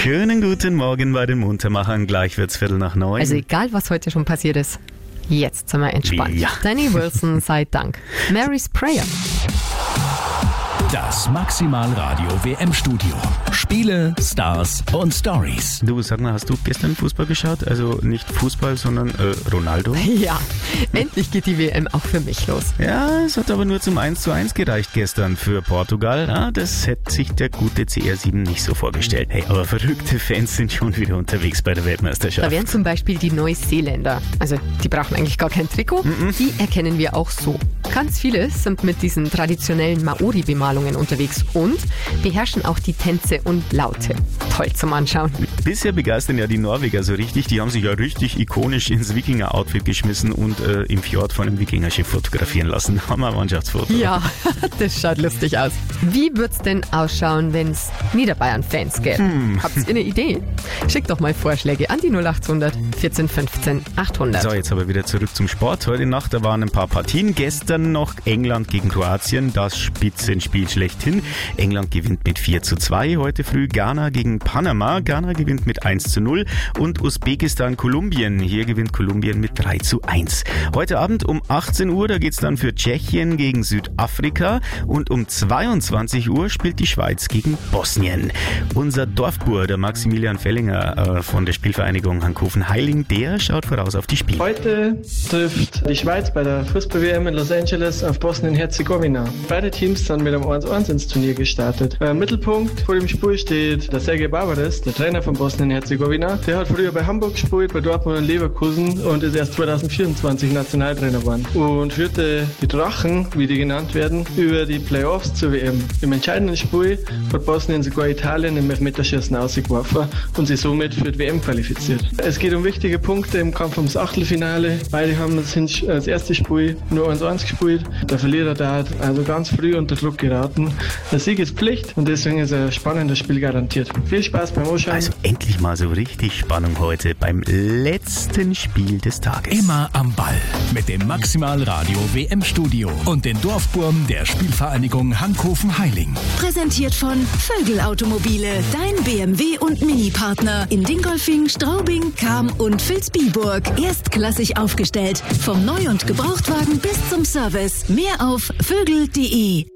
Schönen guten Morgen bei den Muntermachern. Gleich wird's 8:45. Also egal, was heute schon passiert ist, jetzt sind wir entspannt. Ja. Danny Wilson sei Dank. Mary's Prayer. Das Maximalradio WM-Studio. Spiele, Stars und Stories. Du, sag mal, hast du gestern Fußball geschaut? Also nicht Fußball, sondern Ronaldo? Ja, endlich geht die WM auch für mich los. Ja, es hat aber nur zum 1:1 gereicht gestern für Portugal. Ja, das hätte sich der gute CR7 nicht so vorgestellt. Hey, aber verrückte Fans sind schon wieder unterwegs bei der Weltmeisterschaft. Da wären zum Beispiel die Neuseeländer. Also die brauchen eigentlich gar kein Trikot. Die erkennen wir auch so. Ganz viele sind mit diesen traditionellen Maori-Bemalungen unterwegs und beherrschen auch die Tänze und Laute. Toll zum Anschauen. Bisher begeistern ja die Norweger so richtig. Die haben sich ja richtig ikonisch ins Wikinger-Outfit geschmissen und im Fjord von einem Wikingerschiff fotografieren lassen. Hammer-Mannschaftsfoto. Ja, das schaut lustig aus. Wie wird's denn ausschauen, wenn's Niederbayern-Fans gäbe? Habt ihr eine Idee? Schickt doch mal Vorschläge an die 0800 14 15 800. So, jetzt aber wieder zurück zum Sport. Heute Nacht, da waren ein paar Partien. Gestern noch England gegen Kroatien, das Spitzenspiel schlechthin. England gewinnt mit 4:2. Heute früh Ghana gegen Panama. Ghana gewinnt mit 1:0. Und Usbekistan-Kolumbien. Hier gewinnt Kolumbien mit 3:1. Heute Abend um 18 Uhr, da geht's dann für Tschechien gegen Südafrika. Und um 22 Uhr spielt die Schweiz gegen Bosnien. Unser Dorfbur, der Maximilian Fellinger von der Spielvereinigung Hankofen-Heiling, der schaut voraus auf die Spiele. Heute trifft die Schweiz bei der Fußball-WM in Los Angeles auf Bosnien-Herzegowina. Beide Teams sind mit einem 1:1 ins Turnier gestartet. Im Mittelpunkt vor dem Spiel steht der Sergej Barbares, der Trainer von Bosnien-Herzegowina. Der hat früher bei Hamburg gespielt, bei Dortmund und Leverkusen und ist erst 2024 Nationaltrainer geworden. Und führte die Drachen, wie die genannt werden, über die Playoffs zur WM. Im entscheidenden Spiel hat Bosnien sogar Italien im Elfmeterschießen ausgeworfen und sich somit für die WM qualifiziert. Es geht um wichtige Punkte im Kampf ums Achtelfinale. Beide haben das erste Spiel nur 1:1 gespielt. Der Verlierer da hat also ganz früh unter Druck geraten. Der Sieg ist Pflicht und deswegen ist ein spannendes Spiel garantiert. Viel Spaß beim Anschauen. Also endlich mal so richtig Spannung heute beim letzten Spiel des Tages. Immer am Ball mit dem Maximalradio WM-Studio und den Dorfburm der Spielvereinigung Hankofen-Heiling. Präsentiert von Vögel Automobile, dein BMW und Mini-Partner in Dingolfing, Straubing, Cham und Vilsbiburg. Erstklassig aufgestellt, vom Neu- und Gebrauchtwagen bis zum Service. Mehr auf vögel.de.